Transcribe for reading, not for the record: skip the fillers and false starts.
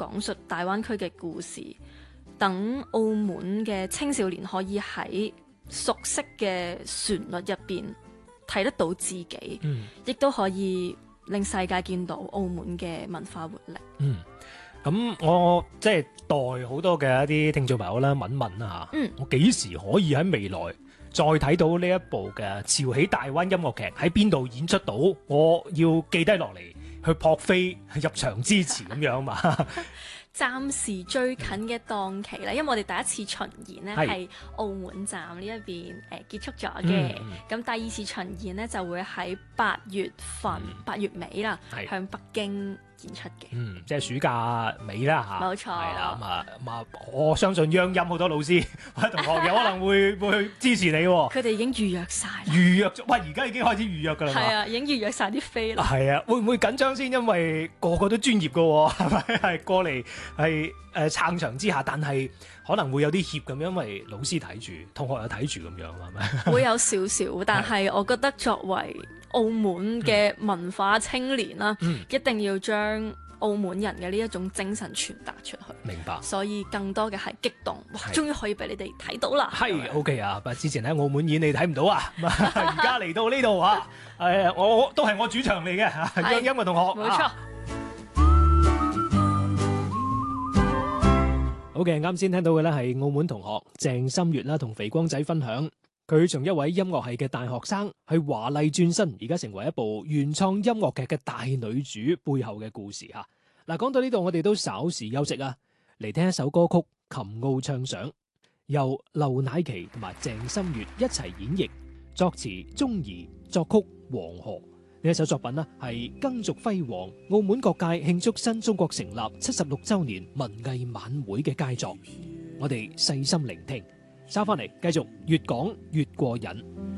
講述大灣區嘅故事，等澳門嘅青少年可以喺熟悉嘅旋律入邊睇得到自己，亦都可以令世界見到澳門嘅文化活力。 咁我即係代好多嘅一啲聽眾朋友啦，問啊嚇，我幾時可以喺未來再睇到呢一部嘅潮起大灣音樂劇喺邊度演出到？我要記低落嚟去撲飛入場支持咁樣嘛。 暫時最近嘅檔期咧，因為我哋第一次巡演呢係澳門站呢一邊結束咗嘅，咁第二次巡演呢就會喺8月份8月尾啦，向北京演出嘅。 即係暑假尾啦嚇。 冇錯。係啦，咁啊，我相信央音好多老師或者同學有可能會去支持你喎。 佢哋已經預約晒啦。 預約咗，喂！而家已經開始預約㗎啦嘛。 係啊，已經預約晒啲飛啦。 係啊，會唔會緊張先？因為個個都專業㗎喎，係咪？係過嚟係撐場之下，但係可能會有啲怯咁，因為老師睇住，同學又睇住咁樣，係咪？會有少少，但係我覺得作為澳門嘅文化青年啦，一定要將澳門人嘅呢一種精神傳達出去。 明白。 所以更多嘅係激動，哇！終於可以俾你哋睇到啦。 係 OK 啊，之前喺澳門演你睇唔到啊，而家嚟到呢度啊，我都係我主場嚟嘅，央音嘅同學。 冇錯。 好嘅，啱先聽到嘅咧係澳門同學鄭心月啦，同肥光仔分享佢從一位音樂系嘅大學生去華麗轉身，而家成為一部原創音樂劇嘅大女主背後嘅故事吓。嗱，講到呢度，我哋都稍時休息啊，嚟聽一首歌曲《琴澳暢想》，由劉乃琪同埋鄭心月一齊演繹，作詞鐘怡，作曲黃河。呢一首作品呢係耕續輝煌，澳門各界慶祝新中國成立76週年文藝晚會嘅佳作。我哋細心聆聽，收翻嚟繼續越講越過癮。